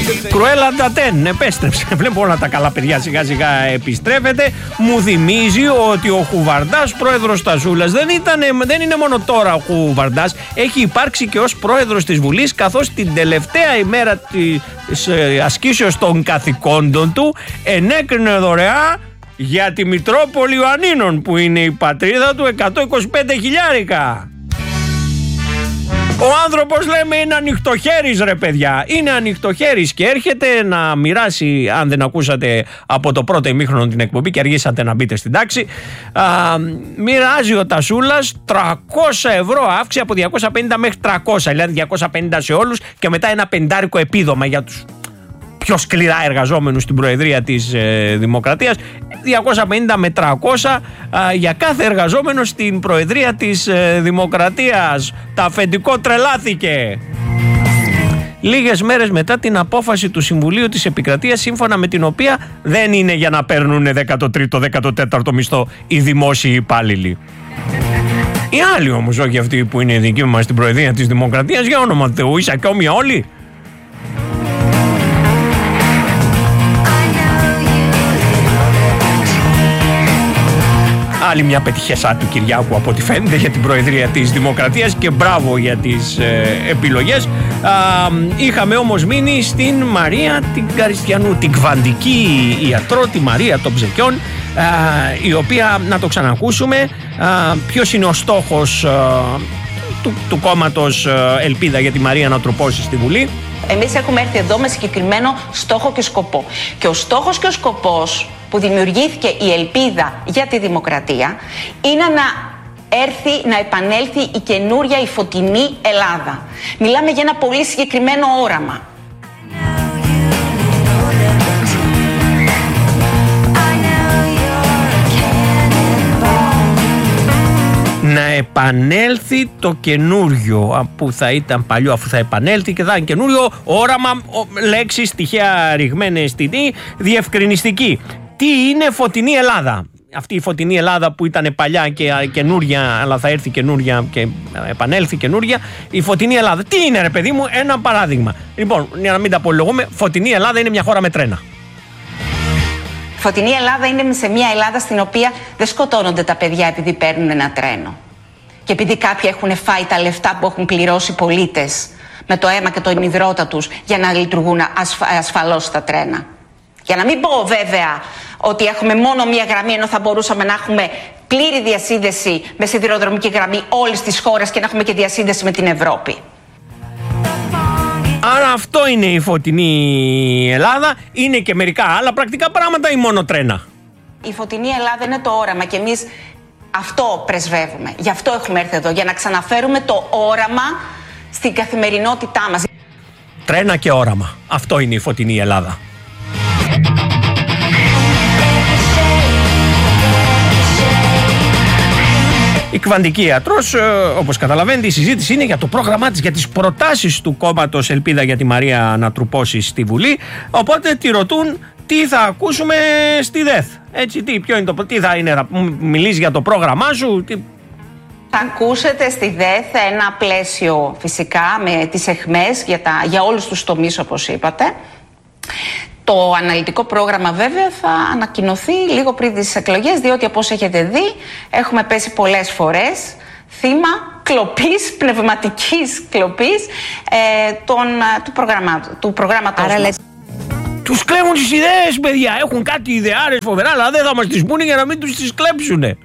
Κρουέλα Ντατέν επέστρεψε. Βλέπω όλα τα καλά παιδιά σιγά σιγά επιστρέφεται. Μου θυμίζει ότι ο Χουβαρντάς πρόεδρος Στασούλας δεν είναι μόνο τώρα ο Χουβαρντάς. Έχει υπάρξει και ως πρόεδρος της Βουλής, καθώς την τελευταία ημέρα της ασκήσεως των καθηκόντων του ενέκρινε δωρεά για τη Μητρόπολη Ιωαννίνων, που είναι η πατρίδα του, 125 χιλιάρικα. Ο άνθρωπος, λέμε, είναι ανοιχτοχέρης, ρε παιδιά. Είναι ανοιχτοχέρης και έρχεται να μοιράσει, αν δεν ακούσατε από το πρώτο ημίχρονο την εκπομπή και αργήσατε να μπείτε στην τάξη, μοιράζει ο Τασούλας 300 ευρώ αύξηση από 250 μέχρι 300, δηλαδή 250 σε όλους και μετά ένα πεντάρικο επίδομα για τους πιο σκληρά εργαζόμενους στην Προεδρία της Δημοκρατίας. 250 με 300 για κάθε εργαζόμενο στην Προεδρία της Δημοκρατίας. Τα αφεντικό τρελάθηκε. Λίγες μέρες μετά την απόφαση του Συμβουλίου της Επικρατείας, σύμφωνα με την οποία δεν είναι για να παίρνουν 13ο-14ο μισθό οι δημόσιοι υπάλληλοι. Οι άλλοι όμως, όχι αυτοί που είναι δικοί μας στην Προεδρία της Δημοκρατίας, για όνομα Θεού, ίσα και όμοια όλοι. Άλλη μια πετυχεσά του Κυριάκου από ό,τι φαίνεται για την Προεδρία της Δημοκρατίας και μπράβο για τις επιλογές. Είχαμε όμως μείνει στην Μαρία την Καριστιανού, την κβαντική ιατρό, τη Μαρία των Ψεκιών, η οποία, να το ξανακούσουμε, ποιος είναι ο στόχος του κόμματος Ελπίδα για τη Μαρία να τροπώσει στη Βουλή. Εμείς έχουμε έρθει εδώ με συγκεκριμένο στόχο και σκοπό. Και ο στόχος και ο σκοπός που δημιουργήθηκε η Ελπίδα για τη Δημοκρατία είναι να έρθει, να επανέλθει η καινούρια, η φωτεινή Ελλάδα. Μιλάμε για ένα πολύ συγκεκριμένο όραμα. Να επανέλθει το καινούριο που θα ήταν παλιό, αφού θα επανέλθει και θα είναι καινούριο όραμα, λέξεις τυχαία ρηγμένες στην διευκρινιστική. Τι είναι φωτεινή Ελλάδα? Αυτή η φωτεινή Ελλάδα που ήταν παλιά και καινούρια, αλλά θα έρθει καινούρια και επανέλθει καινούρια. Η φωτεινή Ελλάδα, τι είναι, ρε παιδί μου? Ένα παράδειγμα. Λοιπόν, για να μην τα απολογούμε, φωτεινή Ελλάδα είναι μια χώρα με τρένα. Φωτεινή Ελλάδα είναι σε μια Ελλάδα στην οποία δεν σκοτώνονται τα παιδιά επειδή παίρνουν ένα τρένο. Και επειδή κάποιοι έχουν φάει τα λεφτά που έχουν πληρώσει πολίτες με το αίμα και το υδρότα τους για να λειτουργούν ασφαλώς τα τρένα. Για να μην πω βέβαια ότι έχουμε μόνο μία γραμμή, ενώ θα μπορούσαμε να έχουμε πλήρη διασύνδεση με σιδηροδρομική γραμμή όλης της χώρας και να έχουμε και διασύνδεση με την Ευρώπη. Άρα αυτό είναι η φωτεινή Ελλάδα. Είναι και μερικά άλλα πρακτικά πράγματα ή μόνο τρένα? Η φωτεινή Ελλάδα είναι το όραμα και εμείς αυτό πρεσβεύουμε. Γι' αυτό έχουμε έρθει εδώ, για να ξαναφέρουμε το όραμα στην καθημερινότητά μας. Τρένα και όραμα. Αυτό είναι η φωτεινή Ελλάδα. Η κβαντική ιατρός, όπως καταλαβαίνετε, η συζήτηση είναι για το πρόγραμμά της, για τις προτάσεις του κόμματος Ελπίδα για τη Μαρία να τρουπώσει στη Βουλή. Οπότε τη ρωτούν τι θα ακούσουμε στη ΔΕΘ. Έτσι, τι θα είναι, θα μιλήσει για το πρόγραμμά σου? Θα ακούσετε στη ΔΕΘ ένα πλαίσιο φυσικά με τις αιχμές για όλους τους τομείς, όπως είπατε. Το αναλυτικό πρόγραμμα βέβαια θα ανακοινωθεί λίγο πριν τις εκλογές, διότι όπως έχετε δει έχουμε πέσει πολλές φορές θύμα κλοπής, πνευματικής κλοπής του προγράμματος μας. Τους κλέβουν τις ιδέες, παιδιά, έχουν κάτι ιδεάρες φοβερά, αλλά δεν θα μας τις πούνε για να μην τους τις κλέψουνε.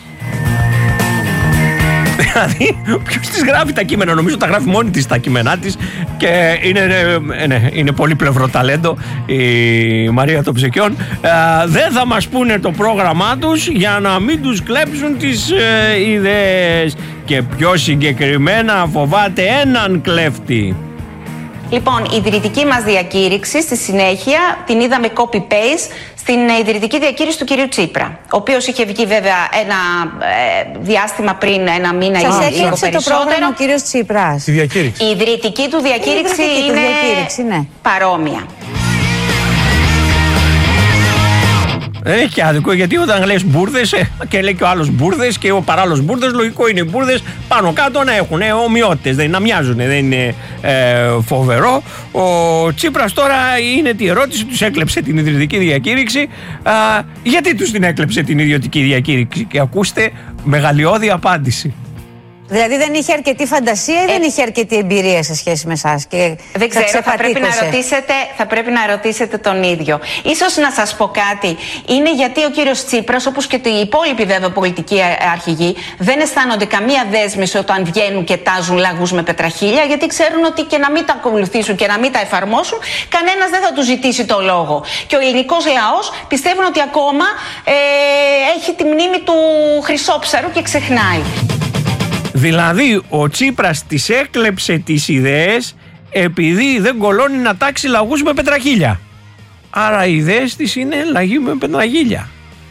Δηλαδή, ποιος της γράφει τα κείμενα? Νομίζω τα γράφει μόνη της τα κείμενά της και είναι πολύ πλευρό ταλέντο η Μαρία των Ψεκιών. Δεν θα μας πούνε το πρόγραμμά τους για να μην τους κλέψουν τις ιδέες. Και πιο συγκεκριμένα φοβάται έναν κλέφτη. Λοιπόν, η ιδρυτική μας διακήρυξη στη συνέχεια την είδαμε copy-paste στην ιδρυτική διακήρυξη του κυρίου Τσίπρα, ο οποίος είχε βγει βέβαια ένα διάστημα πριν, ένα μήνα ή λίγο περισσότερο. Σας έκλειψε το πρόγραμμα ο κύριος Τσίπρας. Η ιδρυτική του διακήρυξη είναι παρόμοια. Δεν έχει και άδικο, γιατί όταν λες μπουρδες και λέει και ο άλλος μπουρδες και ο παράλληλος μπουρδες, λογικό είναι οι μπουρδες πάνω κάτω να έχουν ομοιότητες, να μοιάζουν, δεν είναι φοβερό. Ο Τσίπρας τώρα είναι τη ερώτηση, τους έκλεψε την ιδρυτική διακήρυξη. Γιατί τους την έκλεψε την ιδιωτική διακήρυξη? Και ακούστε, μεγαλειώδη απάντηση. Δηλαδή δεν είχε αρκετή φαντασία ή δεν είχε αρκετή εμπειρία σε σχέση με εσάς? Δεν ξέρω, θα πρέπει να ρωτήσετε τον ίδιο. Ίσως να σας πω κάτι. Είναι γιατί ο κύριος Τσίπρας, όπως και οι υπόλοιποι βέβαια πολιτικοί αρχηγοί, δεν αισθάνονται καμία δέσμευση όταν βγαίνουν και τάζουν λαγούς με πετραχίλια, γιατί ξέρουν ότι και να μην τα ακολουθήσουν και να μην τα εφαρμόσουν, κανένας δεν θα τους ζητήσει το λόγο. Και ο ελληνικός λαός πιστεύουν ότι ακόμα έχει τη μνήμη του Χρυσόψαρου και ξεχνάει. Δηλαδή ο Τσίπρας τις έκλεψε τις ιδέες επειδή δεν κολώνει να τάξει λαγούς με πετραχίλια. Άρα οι ιδέες της είναι λαγοί με πετραχίλια.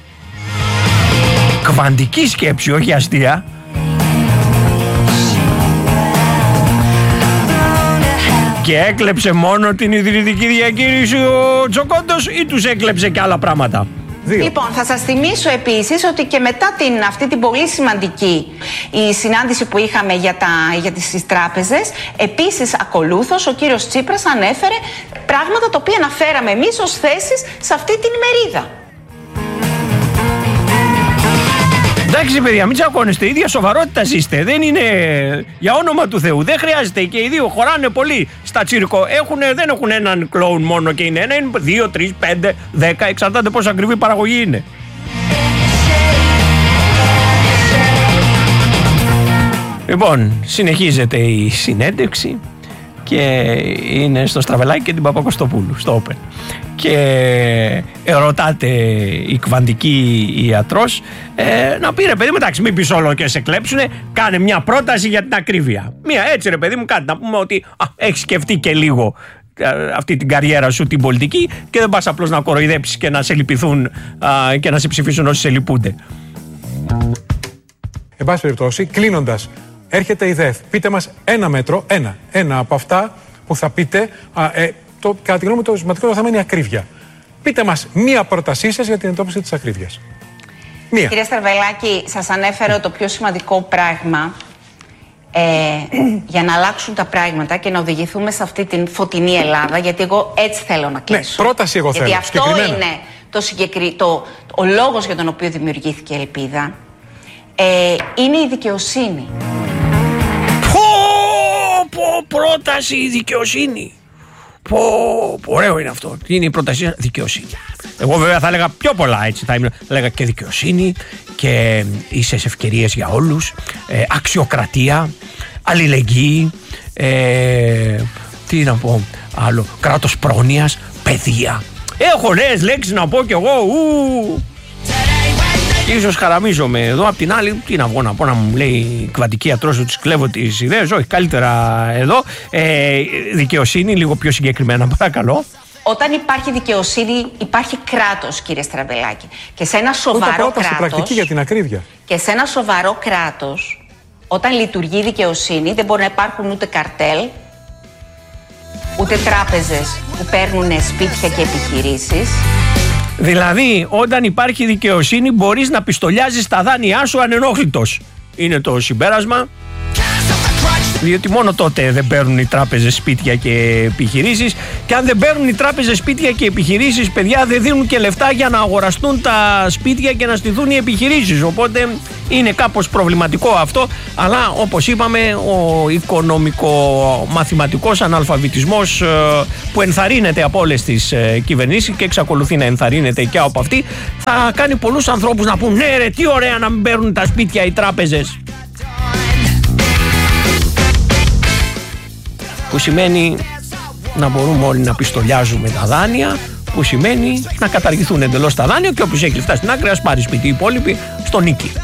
Κβαντική σκέψη, όχι αστεία. Και έκλεψε μόνο την ιδρυτική διακήρυξη ο Τσοκόντος ή τους έκλεψε και άλλα πράγματα? Λοιπόν, θα σας θυμίσω επίσης ότι και μετά αυτή την πολύ σημαντική η συνάντηση που είχαμε για τις τράπεζες, επίσης ακολούθως ο κύριος Τσίπρας ανέφερε πράγματα τα οποία αναφέραμε εμείς ως θέσεις σε αυτή την ημερίδα. Εντάξει παιδιά, μην τσακώνεστε, ίδια σοβαρότητας είστε. Δεν είναι, για όνομα του Θεού, δεν χρειάζεται. Και οι δύο χωράνε πολύ στα τσίρκο. Δεν έχουν έναν κλόουν μόνο και είναι ένα, είναι 2, 3, 5, 10, εξαρτάται πόσο ακριβή παραγωγή είναι. Λοιπόν, συνεχίζεται η συνέντευξη και είναι στο Στραβελάκι και την Παπακοστοπούλου, στο Open. Και ρωτάτε η κβαντική ιατρός να πει, ρε παιδί μου, εντάξει, μην πεις όλο και σε κλέψουνε, κάνε μια πρόταση για την ακρίβεια. Μια έτσι, ρε παιδί μου, κάτι να πούμε ότι έχεις σκεφτεί και λίγο αυτή την καριέρα σου την πολιτική και δεν πας απλώς να κοροϊδέψεις και να σε λυπηθούν και να σε ψηφίσουν όσοι σε λυπούνται. Εν πάση περιπτώσει, κλείνοντας, έρχεται η ΔΕΘ. Πείτε μας ένα μέτρο, ένα από αυτά που θα πείτε. Κατά τη γνώμη μου, το σημαντικό θέμα είναι η ακρίβεια. Πείτε μας μία πρότασή σας για την εντόπιση της ακρίβειας. Μία. Κύριε Στραβελάκη, σας ανέφερε το πιο σημαντικό πράγμα για να αλλάξουν τα πράγματα και να οδηγηθούμε σε αυτή την φωτεινή Ελλάδα, γιατί εγώ έτσι θέλω να κλείσω. Ναι, πρόταση εγώ θέλω. Γιατί αυτό είναι ο λόγος για τον οποίο δημιουργήθηκε η Ελπίδα. Είναι η δικαιοσύνη. Πρόταση η δικαιοσύνη. Ωραίο είναι αυτό. Είναι η πρόταση δικαιοσύνη. Εγώ βέβαια θα έλεγα πιο πολλά, έτσι. Θα έλεγα και δικαιοσύνη και ίσες ευκαιρίες για όλους, αξιοκρατία, αλληλεγγύη, τι να πω άλλο, κράτος πρόνοιας, παιδεία. Έχω νέες λέξεις να πω κι εγώ. Και ίσως χαραμίζομαι εδώ. Απ' την άλλη, τι να βγω να πω, να μου λέει η κβαντική ιατρός ότι κλέβω τις ιδέες? Όχι, καλύτερα εδώ. Δικαιοσύνη, λίγο πιο συγκεκριμένα, παρακαλώ. Όταν υπάρχει δικαιοσύνη, υπάρχει κράτος, κύριε Στραβελάκη. Και σε ένα σοβαρό κράτος. Πρακτική για την ακρίβεια. Και σε ένα σοβαρό κράτος, όταν λειτουργεί δικαιοσύνη, δεν μπορεί να υπάρχουν ούτε καρτέλ, ούτε τράπεζες που παίρνουν σπίτια και επιχειρήσεις. Δηλαδή, όταν υπάρχει δικαιοσύνη, μπορείς να πιστολιάζεις τα δάνειά σου ανενόχλητος. Είναι το συμπέρασμα. Διότι μόνο τότε δεν παίρνουν οι τράπεζες σπίτια και επιχειρήσεις. Και αν δεν παίρνουν οι τράπεζες σπίτια και επιχειρήσεις, παιδιά, δεν δίνουν και λεφτά για να αγοραστούν τα σπίτια και να στηθούν οι επιχειρήσεις. Οπότε είναι κάπως προβληματικό αυτό. Αλλά όπως είπαμε, ο οικονομικο-μαθηματικός αναλφαβητισμός που ενθαρρύνεται από όλες τις κυβερνήσεις και εξακολουθεί να ενθαρρύνεται και από αυτή, θα κάνει πολλούς ανθρώπους να πούν, ναι ρε, τι ωραία να μην παίρνουν τα σπίτια οι τράπεζες. Που σημαίνει να μπορούμε όλοι να πιστολιάζουμε τα δάνεια, που σημαίνει να καταργηθούν εντελώς τα δάνεια και όποιος έχει λεφτά στην άκρη ας πάρει σπίτι, οι υπόλοιποι στο νίκη.